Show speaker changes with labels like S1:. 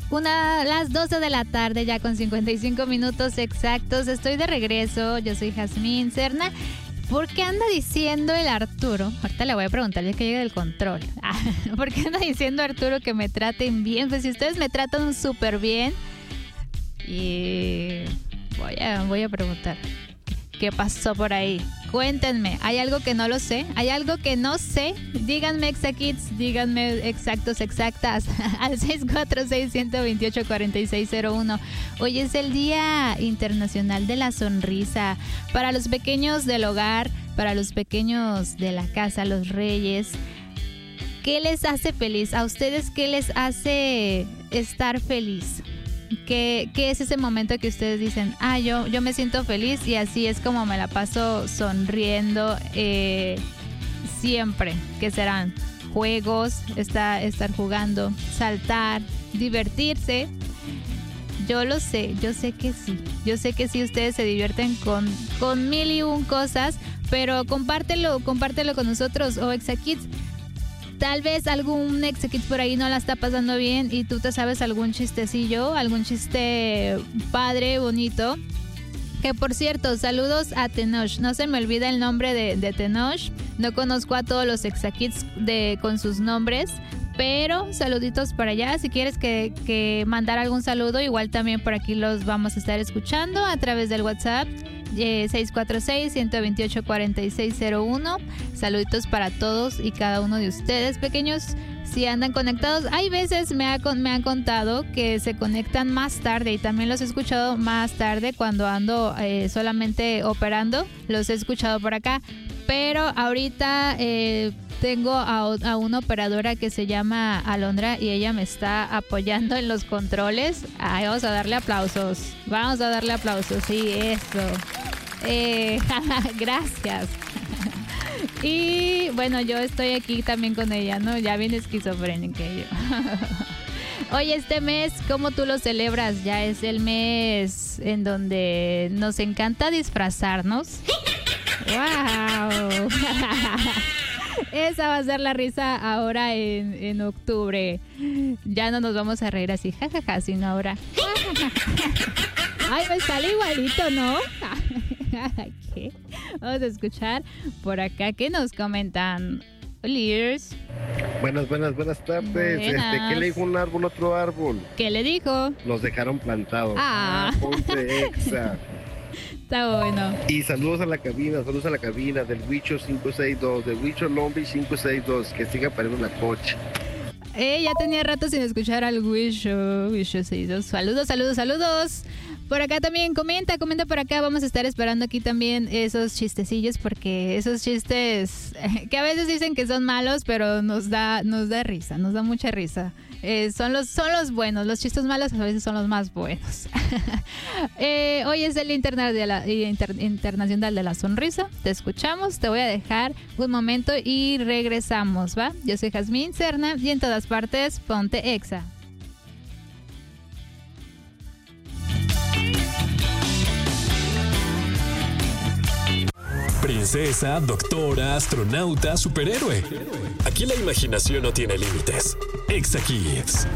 S1: Las 12 de la tarde, ya con 55 minutos exactos. Estoy de regreso. Yo soy Jazmín Serna. ¿Por qué anda diciendo el Arturo? Ahorita le voy a preguntar ya que llegue del control. ¿Por qué anda diciendo Arturo que me traten bien? Pues si ustedes me tratan súper bien. Y voy a preguntar. ¿Qué pasó por ahí? Cuéntenme, ¿hay algo que no lo sé? ¿Hay algo que no sé? Díganme, Exakids, díganme exactos, exactas, al 646-128-4601. Hoy es el Día Internacional de la Sonrisa. Para los pequeños del hogar, para los pequeños de la casa, los reyes, ¿qué les hace feliz? ¿A ustedes qué les hace estar feliz? ¿Qué es ese momento que ustedes dicen, yo me siento feliz y así es como me la paso sonriendo siempre? ¿Qué serán? Juegos, estar jugando, saltar, divertirse. Yo lo sé, yo sé que sí. Yo sé que sí, ustedes se divierten con mil y un cosas, pero compártelo con nosotros o Exakids. Tal vez algún Exakids por ahí no la está pasando bien y tú te sabes algún chistecillo, algún chiste padre, bonito. Que por cierto, saludos a Tenoch. No se me olvida el nombre de Tenoch. No conozco a todos los Exakids con sus nombres, pero saluditos para allá. Si quieres que mandar algún saludo, igual también por aquí los vamos a estar escuchando a través del WhatsApp. 646-128-4601. Saluditos para todos y cada uno de ustedes, pequeños, si andan conectados. Hay veces me han contado que se conectan más tarde y también los he escuchado más tarde cuando ando solamente operando. Los he escuchado por acá, pero ahorita tengo a una operadora que se llama Alondra y ella me está apoyando en los controles. Vamos a darle aplausos. Sí, eso. Gracias. Y bueno, yo estoy aquí también con ella, ¿no? Ya bien esquizofrénica yo. Oye, este mes, ¿cómo tú lo celebras? Ya es el mes en donde nos encanta disfrazarnos. ¡Wow! Esa va a ser la risa ahora en octubre. Ya no nos vamos a reír así, jajaja, sino ahora. Ay, me sale igualito, ¿no? ¿Qué? Vamos a escuchar por acá que nos comentan. Liers.
S2: Buenas tardes. ¿Qué le dijo un árbol a otro árbol?
S1: ¿Qué le dijo?
S2: Los dejaron plantados.
S1: Ponte
S2: Exa.
S1: Está bueno.
S2: Y saludos a la cabina del Wicho 562, del Wicho Lombi 562, que siga pariendo la coche.
S1: Ya tenía rato sin escuchar al Wicho 62. Saludos. Por acá también comenta por acá. Vamos a estar esperando aquí también esos chistecillos, porque esos chistes que a veces dicen que son malos, pero nos da risa, nos da mucha risa. Son los buenos, los chistes malos a veces son los más buenos. Hoy es el Internacional de la Sonrisa. Te escuchamos, te voy a dejar un momento y regresamos, ¿va? Yo soy Jazmín Serna y en todas partes, ponte Exa.
S3: Princesa, doctora, astronauta, superhéroe. Aquí la imaginación no tiene límites. Exakids.